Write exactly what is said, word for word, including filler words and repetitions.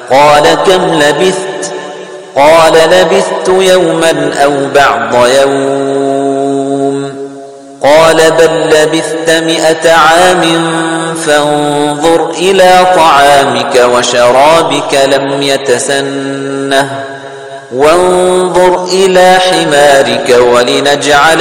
قال كم لبثت؟ قال لبثت يوما أو بعض يوم. قال بل لبثت مئة عام فانظر إلى طعامك وشرابك لم يتسنه وانظر إلى حمارك ولنجعل